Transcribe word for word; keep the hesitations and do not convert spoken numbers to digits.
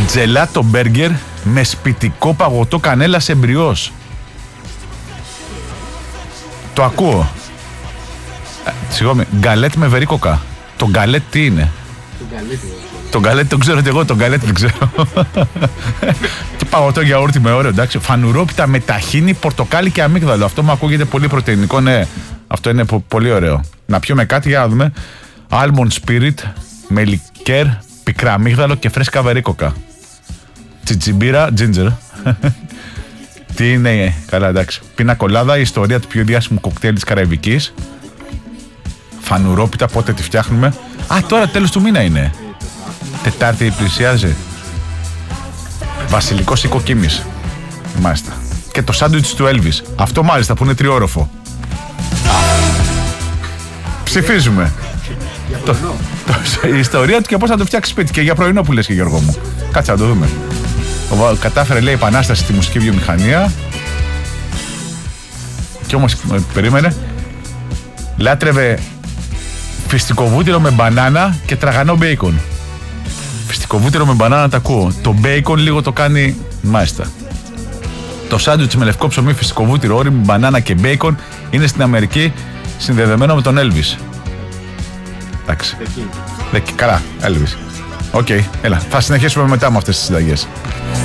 Τζελάτο μπέργκερ με σπιτικό παγωτό κανέλας εμπριός. Το ακούω. ε, Συγγνώμη, γκαλέτ με βερίκοκα. Το γκαλέτ τι είναι? Το γκαλέτ το ξέρω και εγώ, το γκαλέτ δεν ξέρω. Και παγωτό γιαούρτι με όριο, εντάξει. Φανουρόπιτα με ταχίνι, πορτοκάλι και αμύγδαλο. Αυτό μου ακούγεται πολύ πρωτεϊνικό, ναι. Αυτό είναι πο- πολύ ωραίο. Να πιούμε κάτι, για να δούμε. Almond spirit με λικέρ, πικρά αμύγδαλο και φρέσκα βερίκοκα. Τσιτσιμπίρα, ginger. Τι είναι, καλά, εντάξει. Πίνα κολάδα, η ιστορία του πιο διάσημου κοκτέιλ της Καραϊβικής. Φανουρόπιτα, πότε τη φτιάχνουμε? Α, τώρα τέλος του μήνα είναι. Τετάρτη πλησιάζει. Βασιλικός οικοκύμης. Μάλιστα. Και το σάντουιτς του Έλβις. Αυτό μάλιστα που είναι τριόροφο. Ψηφίζουμε. Το, το, η ιστορία του και πώς θα το φτιάξει σπίτι. Και για πρωινό που λες και Γιώργο μου. Κάτσε να το δούμε. Ο, κατάφερε, λέει, επανάσταση στη μουσική βιομηχανία. Και όμως ε, περίμενε. Λάτρευε φιστικοβούτυρο με μπανάνα και τραγανό μπέικον. Φιστικοβούτυρο με μπανάνα τα ακούω. Το μπέικον λίγο το κάνει. Μάλιστα. Το σάντουιτς με λευκό ψωμί, φιστικοβούτυρο, όριμη μπανάνα και μπέικον είναι στην Αμερική συνδεδεμένο με τον Έλβις. Εντάξει. Δεκ, καλά, Έλβις. Οκ, okay, έλα. Θα συνεχίσουμε μετά με αυτές τις συνταγές.